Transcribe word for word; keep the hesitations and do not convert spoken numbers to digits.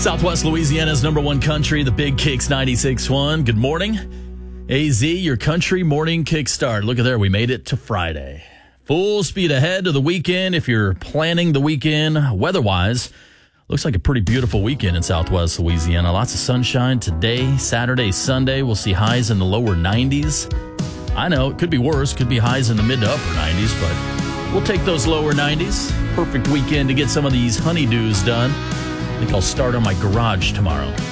Southwest Louisiana's number one country, the Big Kicks ninety-six point one. Good morning. A Z, your country morning kickstart. Look at there. We made it to Friday. Full speed ahead to the weekend. If you're planning the weekend weather-wise, looks like a pretty beautiful weekend in Southwest Louisiana. Lots of sunshine today, Saturday, Sunday. We'll see highs in the lower nineties. I know it could be worse. Could be highs in the mid to upper nineties, but we'll take those lower nineties. Perfect weekend to get some of these honeydews done. I think I'll start on my garage tomorrow.